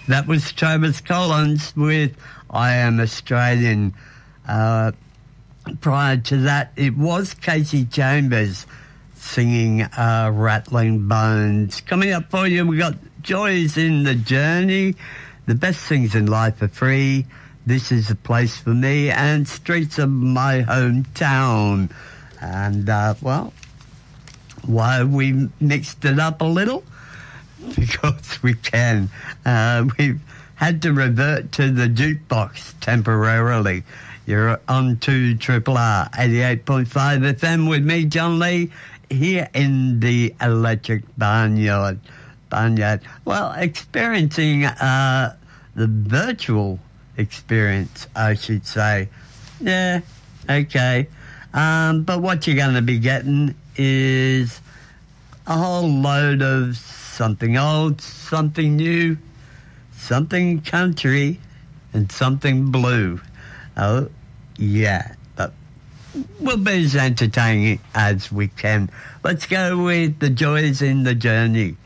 That was Travis Collins with I Am Australian. Prior to that, it was Casey Chambers singing Rattling Bones. Coming up for you, we got Joys in the Journey, The Best Things in Life Are Free, This Is a Place for Me, and Streets of My Hometown. And, well, why we mixed it up a little? Because we can. We've had to revert to the jukebox temporarily. You're on to Triple R 88.5 FM with me, John Lee, here in the Electric Barnyard. Well, experiencing the virtual experience, I should say. Yeah, okay. But what you're going to be getting is a whole load of something old, something new, something country, and something blue. Oh, yeah. But we'll be as entertaining as we can. Let's go with The Joys in the Journey.